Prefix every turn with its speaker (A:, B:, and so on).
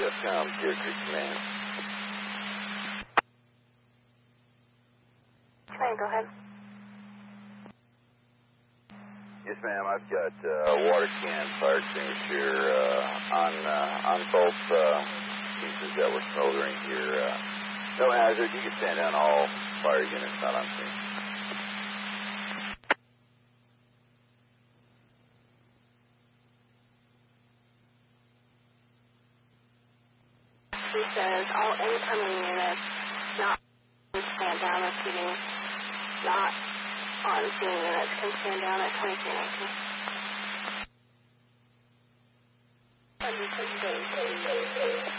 A: Jeff.com, Deer Creek Command.
B: Command, go ahead.
A: Yes, ma'am. I've got water can fire extinguisher on both pieces that we're smoldering here. No hazard. You can stand down all fire units not on scene.
B: He says all incoming units not stand down, repeating not on scene units can stand down at 2319.